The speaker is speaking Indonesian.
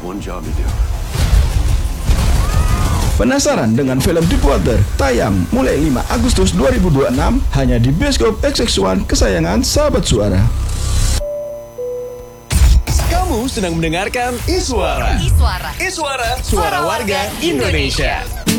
one job to do. Penasaran dengan film Deepwater? Tayang mulai 5 Agustus 2026 hanya di bioskop XX1 kesayangan sahabat suara. Kamu sedang mendengarkan Iswara. Iswara, suara warga Indonesia.